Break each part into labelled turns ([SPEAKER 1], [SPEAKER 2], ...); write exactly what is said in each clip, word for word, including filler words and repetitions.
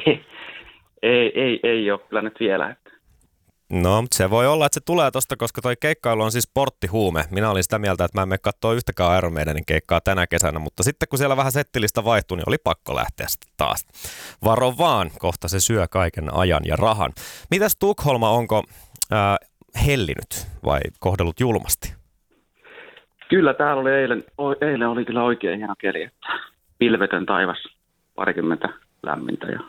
[SPEAKER 1] ei, ei, ei ole kyllä nyt vielä. Että.
[SPEAKER 2] No, mutta se voi olla, että se tulee tosta, koska toi keikkailu on siis sporttihuume. Minä olin sitä mieltä, että mä en mene katsoa yhtäkään Iron Maidenin keikkaa tänä kesänä, mutta sitten kun siellä vähän settilistä vaihtui, niin oli pakko lähteä sitten taas. Varo vaan, kohta se syö kaiken ajan ja rahan. Mitäs Tukholma, onko äh, hellinyt vai kohdellut julmasti?
[SPEAKER 1] Kyllä, täällä oli eilen, eilen oli kyllä oikein hieno keli, että pilvetön taivas, parikymmentä lämmintä ja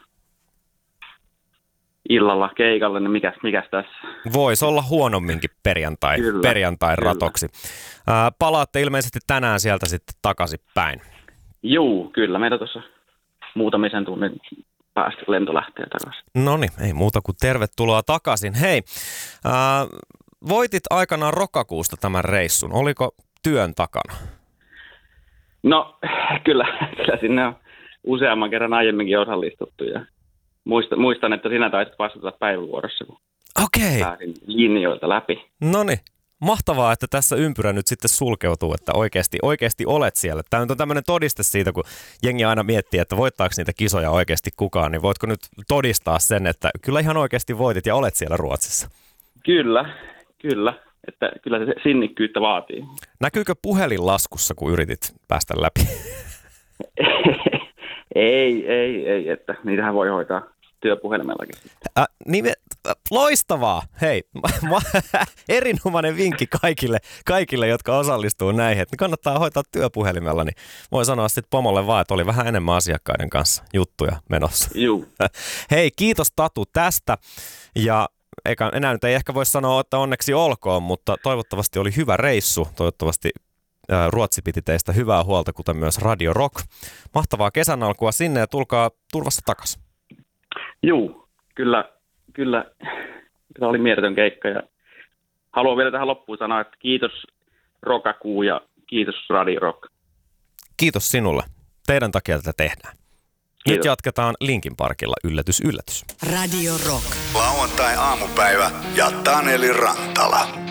[SPEAKER 1] illalla keikalle, niin mikäs, mikäs tässä?
[SPEAKER 2] Voisi olla huonomminkin perjantai,
[SPEAKER 1] kyllä,
[SPEAKER 2] perjantai
[SPEAKER 1] kyllä.
[SPEAKER 2] ratoksi. Ää, palaatte ilmeisesti tänään sieltä sitten takaisin päin.
[SPEAKER 1] Juu, kyllä. Meitä tuossa muutamisen tunnin päästä lento lähtee takaisin.
[SPEAKER 2] Noniin, ei muuta kuin tervetuloa takaisin. Hei, ää, voitit aikanaan Rokakuusta tämän reissun. Oliko työn takana?
[SPEAKER 1] No, kyllä, kyllä sinne on useamman kerran aiemminkin osallistuttu ja muistan, muistan että sinä taisit vastata päivävuorossa, kun
[SPEAKER 2] Okei.
[SPEAKER 1] pääsin linjoilta läpi.
[SPEAKER 2] Noniin, mahtavaa, että tässä ympyrä nyt sitten sulkeutuu, että oikeasti, oikeasti olet siellä. Tämä on tämmöinen todiste siitä, kun jengi aina miettii, että voittaako niitä kisoja oikeasti kukaan, niin voitko nyt todistaa sen, että kyllä ihan oikeasti voitit ja olet siellä Ruotsissa?
[SPEAKER 1] Kyllä, kyllä. Että kyllä se sinnikkyyttä vaatii.
[SPEAKER 2] Näkyykö puhelinlaskussa, kun yritit päästä läpi?
[SPEAKER 1] ei, ei, ei, että niitähän voi hoitaa työpuhelimellakin.
[SPEAKER 2] Äh, nime, äh, loistavaa! Hei, ma, erinomainen vinkki kaikille, kaikille, jotka osallistuu näihin. Että kannattaa hoitaa työpuhelimella, niin voi sanoa sitten pomolle vaan, että oli vähän enemmän asiakkaiden kanssa juttuja menossa.
[SPEAKER 1] Juu.
[SPEAKER 2] Hei, kiitos Tatu tästä ja eikä, enää nyt ei ehkä voi sanoa, että onneksi olkoon, mutta toivottavasti oli hyvä reissu. Toivottavasti ää, Ruotsi piti teistä hyvää huolta, kuten myös Radio Rock. Mahtavaa kesän alkua sinne ja tulkaa turvassa takaisin.
[SPEAKER 1] Juu, kyllä, kyllä. Tämä oli mieletön keikka ja haluan vielä tähän loppuun sanoa, että kiitos Rokakuu ja kiitos Radio Rock.
[SPEAKER 2] Kiitos sinulle. Teidän takia tätä tehdään.
[SPEAKER 1] Kiitos.
[SPEAKER 2] Nyt jatketaan Linkin Parkilla yllätys, yllätys.
[SPEAKER 3] Radio Rock.
[SPEAKER 4] Lauantai aamupäivä ja Taneli Rantala.